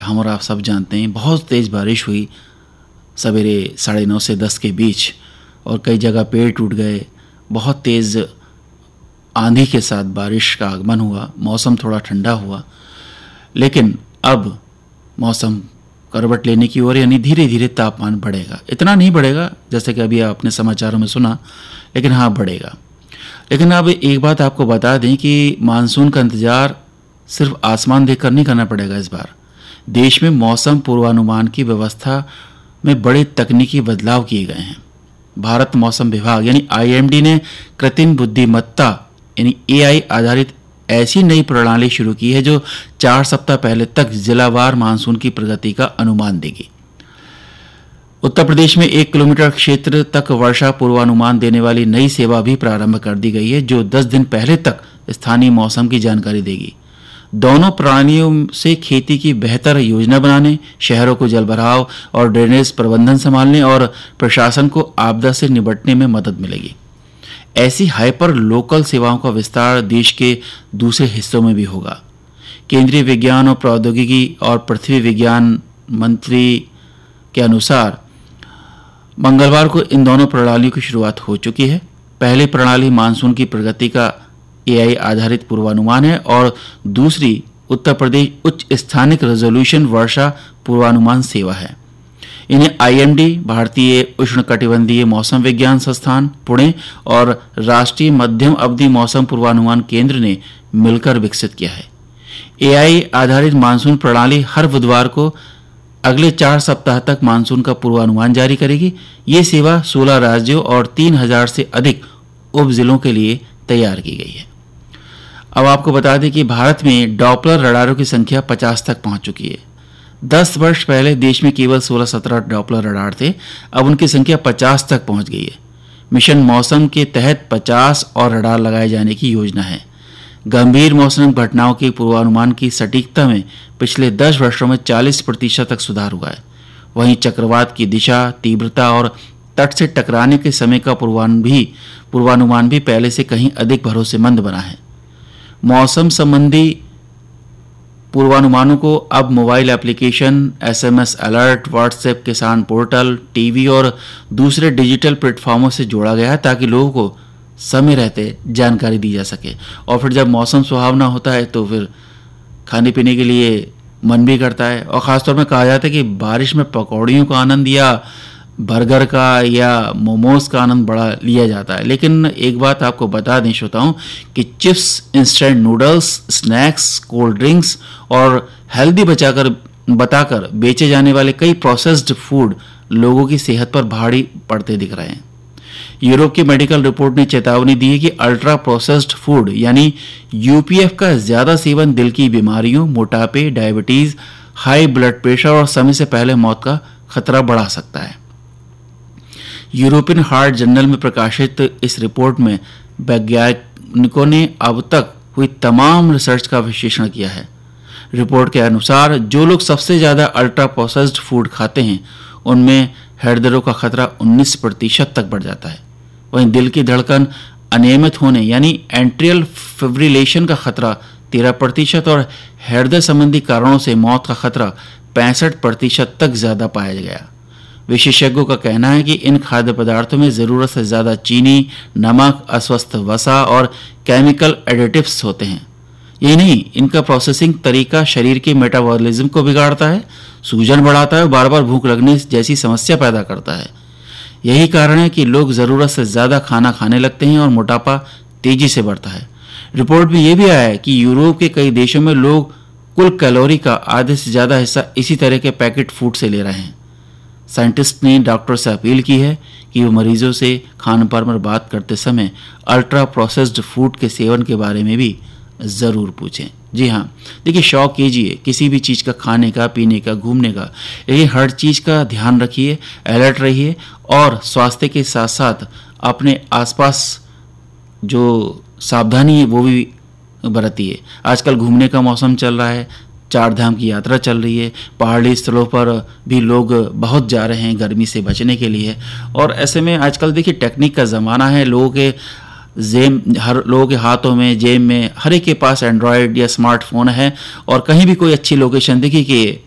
हम और आप सब जानते हैं, बहुत तेज़ बारिश हुई सवेरे 9:30 से 10 के बीच, और कई जगह पेड़ टूट गए। बहुत तेज़ आंधी के साथ बारिश का आगमन हुआ, मौसम थोड़ा ठंडा हुआ। लेकिन अब मौसम करवट लेने की ओर, यानी धीरे धीरे तापमान बढ़ेगा। इतना नहीं बढ़ेगा जैसे कि अभी आपने समाचारों में सुना, लेकिन हाँ बढ़ेगा। लेकिन अब एक बात आपको बता दें कि मानसून का इंतज़ार सिर्फ आसमान देखकर नहीं करना पड़ेगा। इस बार देश में मौसम पूर्वानुमान की व्यवस्था में बड़े तकनीकी बदलाव किए गए हैं। भारत मौसम विभाग यानी IMD ने कृत्रिम बुद्धिमत्ता यानी AI आधारित ऐसी नई प्रणाली शुरू की है जो 4 सप्ताह पहले तक जिलावार मानसून की प्रगति का अनुमान देगी। उत्तर प्रदेश में 1 किलोमीटर क्षेत्र तक वर्षा पूर्वानुमान देने वाली नई सेवा भी प्रारंभ कर दी गई है, जो 10 दिन पहले तक स्थानीय मौसम की जानकारी देगी। दोनों प्रणालियों से खेती की बेहतर योजना बनाने, शहरों को जलभराव और ड्रेनेज प्रबंधन संभालने और प्रशासन को आपदा से निपटने में मदद मिलेगी। ऐसी हाइपर लोकल सेवाओं का विस्तार देश के दूसरे हिस्सों में भी होगा। केंद्रीय विज्ञान और प्रौद्योगिकी और पृथ्वी विज्ञान मंत्री के अनुसार मंगलवार को इन दोनों प्रणालियों की शुरुआत हो चुकी है। पहली प्रणाली मानसून की प्रगति का AI आधारित पूर्वानुमान है और दूसरी उत्तर प्रदेश उच्च स्थानिक रेजोल्यूशन वर्षा पूर्वानुमान सेवा है। इन्हें IMD, भारतीय उष्णकटिबंधीय मौसम विज्ञान संस्थान पुणे और राष्ट्रीय मध्यम अवधि मौसम पूर्वानुमान केंद्र ने मिलकर विकसित किया है। AI आधारित मानसून प्रणाली हर बुधवार को अगले 4 सप्ताह तक मानसून का पूर्वानुमान जारी करेगी। ये सेवा 16 राज्यों और 3000 से अधिक उप जिलों के लिए तैयार की गई है। अब आपको बता दें कि भारत में डॉपलर रडारों की संख्या 50 तक पहुंच चुकी है। 10 वर्ष पहले देश में केवल 16-17 डॉपलर रडार थे, अब उनकी संख्या 50 तक पहुंच गई है। मिशन मौसम के तहत 50 और रडार लगाए जाने की योजना है। गंभीर मौसम घटनाओं के पूर्वानुमान की सटीकता में पिछले 10 वर्षों में 40% तक सुधार हुआ है। वहीं चक्रवात की दिशा, तीव्रता और तट से टकराने के समय का पूर्वानुमान भी पहले से कहीं अधिक भरोसेमंद बना है। मौसम संबंधी पूर्वानुमानों को अब mobile application, SMS alert, WhatsApp किसान पोर्टल, टीवी और दूसरे डिजिटल प्लेटफॉर्मों से जोड़ा गया है ताकि लोगों को समय रहते जानकारी दी जा सके। और फिर जब मौसम सुहावना होता है तो फिर खाने पीने के लिए मन भी करता है, और ख़ासतौर में कहा जाता है कि बारिश में पकौड़ियों का आनंद या बर्गर का या मोमोज का आनंद बड़ा लिया जाता है। लेकिन एक बात आपको बता दें श्रोताओं कि chips, instant noodles, snacks, cold drinks और हेल्दी बताकर बेचे जाने वाले कई प्रोसेस्ड फूड लोगों की सेहत पर भारी पड़ते दिख रहे हैं। यूरोप की मेडिकल रिपोर्ट ने चेतावनी दी है कि अल्ट्रा प्रोसेस्ड फूड यानी UPF का ज़्यादा सेवन दिल की बीमारियों, मोटापे, डायबिटीज़, हाई ब्लड प्रेशर और समय से पहले मौत का खतरा बढ़ा सकता है। यूरोपियन हार्ट जर्नल में प्रकाशित इस रिपोर्ट में वैज्ञानिकों ने अब तक हुई तमाम रिसर्च का विश्लेषण किया है। रिपोर्ट के अनुसार जो लोग सबसे ज़्यादा अल्ट्रा प्रोसेस्ड फूड खाते हैं उनमें हृदय रोग का खतरा 19% तक बढ़ जाता है। वहीं दिल की धड़कन अनियमित होने यानी एट्रियल फिब्रिलेशन का खतरा 13% और हृदय संबंधी कारणों से मौत का खतरा 65% तक ज़्यादा पाया गया। विशेषज्ञों का कहना है कि इन खाद्य पदार्थों में ज़रूरत से ज़्यादा चीनी, नमक, अस्वस्थ वसा और केमिकल एडिटिव्स होते हैं। यही नहीं, इनका प्रोसेसिंग तरीका शरीर के मेटाबॉलिज्म को बिगाड़ता है, सूजन बढ़ाता है और बार बार भूख लगने जैसी समस्या पैदा करता है। यही कारण है कि लोग ज़रूरत से ज़्यादा खाना खाने लगते हैं और मोटापा तेज़ी से बढ़ता है। रिपोर्ट में यह भी आया है कि यूरोप के कई देशों में लोग कुल कैलोरी का आधे से ज़्यादा हिस्सा इसी तरह के पैकेट फूड से ले रहे हैं। साइंटिस्ट ने डॉक्टर से अपील की है कि वो मरीजों से खान पान पर बात करते समय अल्ट्रा प्रोसेस्ड फूड के सेवन के बारे में भी ज़रूर पूछें। जी हाँ, देखिए शौक कीजिए किसी भी चीज़ का, खाने का, पीने का, घूमने का, लेकिन हर चीज़ का ध्यान रखिए, अलर्ट रहिए और स्वास्थ्य के साथ साथ अपने आसपास जो सावधानी है वो भी बरतिए। आजकल घूमने का मौसम चल रहा है, 4 धाम की यात्रा चल रही है, पहाड़ी स्थलों पर भी लोग बहुत जा रहे हैं गर्मी से बचने के लिए। और ऐसे में आजकल देखिए टेक्निक का ज़माना है, हर लोगों के हाथों में, जेब में, हर एक के पास एंड्रॉयड या स्मार्टफोन है और कहीं भी कोई अच्छी लोकेशन देखिए कि